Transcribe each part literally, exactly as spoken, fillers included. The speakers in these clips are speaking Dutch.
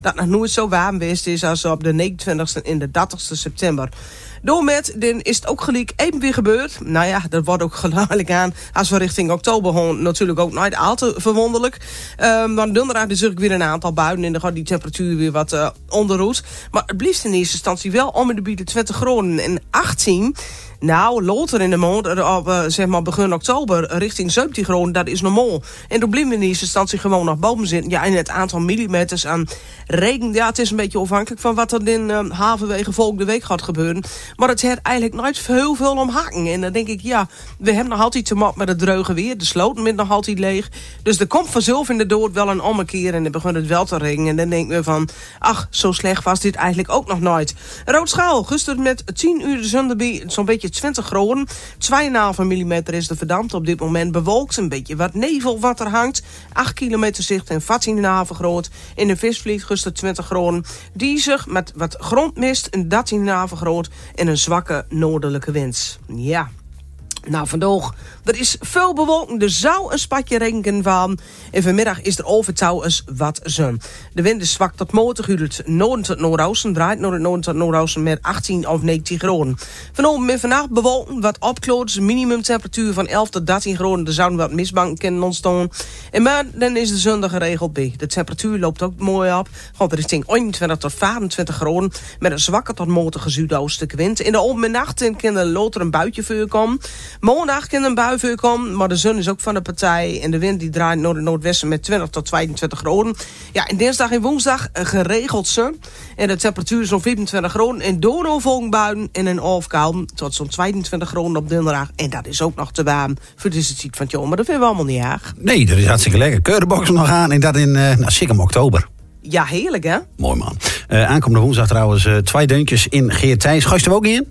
dat nog nooit zo warm geweest is als op de negenentwintigste en de dertigste september. Door met, dan is het ook gelijk even weer gebeurd. Nou ja, dat wordt ook geleidelijk aan. Als we richting oktober gaan, natuurlijk ook nooit al te verwonderlijk. Um, dan donderdag is er weer een aantal buien en dan gaat die temperatuur weer wat uh, onderroet. Maar het blijft in eerste instantie wel om in de twintig graden en achttien. Nou, later in de maand, op uh, zeg maar begin oktober, richting zeventien graden, dat is normaal. En toen blijven we in eerste instantie gewoon nog boven zitten. Ja, en het aantal millimeters aan regen, ja, het is een beetje afhankelijk van wat er in uh, halverwege volgende week gaat gebeuren. Maar het heeft eigenlijk nooit heel veel om hakken. En dan denk ik, ja, we hebben nog altijd te maken met het dreuge weer. De sloten zijn nog altijd leeg. Dus er komt vanzelf in de dood wel een ommekeer en dan begint het wel te regenen. En dan denken we van, ach, zo slecht was dit eigenlijk ook nog nooit. Roodschaal, gisteren met tien uur de zon erbij, zo'n beetje twintig graden. twee komma vijf millimeter is de verdampt op dit moment bewolkt. Een beetje wat nevel wat er hangt. acht kilometer zicht en veertien komma vijf groot. In de Visvliet gisteren twintig graden. Diezig met wat grondmist, een dertien komma vijf groot. En een zwakke noordelijke wind. Ja. Nou, vandaag, er is veel bewolking. Er zou een spatje regen van. En vanmiddag is er overtouw eens wat zon. De wind is zwak tot matig uit het noorden tot noordoosten. Draait naar het noorden tot noordoosten met achttien of negentien graden. Vanavond en vannacht bewolking, wat opklaart. Minimumtemperatuur van elf tot dertien graden. Er zouden wat mistbanken kunnen ontstaan. En maar dan is de zon er geregeld bij. De temperatuur loopt ook mooi op. Gaat richting eenentwintig tot vierentwintig graden. Met een zwakke tot matige zuidoostelijke wind. In de open nacht kan er later een buitje voorkomen. Maandag kan een bui voorkomen, maar de zon is ook van de partij. En de wind die draait naar het noordwesten met twintig tot tweeëntwintig graden. Ja, en dinsdag en woensdag geregeld zon. En de temperatuur is zo'n vierentwintig graden. En door een volgbuien en een afkouden tot zo'n tweeëntwintig graden op dinsdag. En dat is ook nog te warm voor deze tijd van het jaar. Maar dat vinden we allemaal niet erg. Nee, dat is hartstikke lekker. Keurenboxen nog aan en dat in, uh, nou, zeker in oktober. Ja, heerlijk hè? Mooi man. Uh, aankomende woensdag trouwens uh, twee deuntjes in Geert Thijs. Ga je er ook in?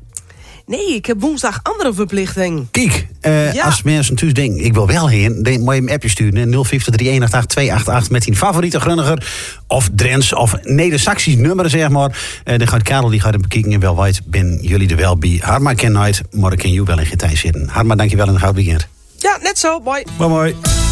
Nee, ik heb woensdag andere verplichting. Kijk, uh, ja. Als mensen thuis denken, ik wil wel heen, dan moet je een appje sturen. nul vijf drie een acht acht twee acht acht met die favoriete Grunniger. Of Drents of Neder-Saxisch nummer, zeg maar. Uh, dan gaat Karel die gaat hem bekijken en wel weet, ben jullie er wel bij. Harma ken nooit, maar ik ken jou wel in Geert Thijs zitten. Harma, dankjewel en een goud weekend. Ja, net zo. Mooi. Mooi mooi.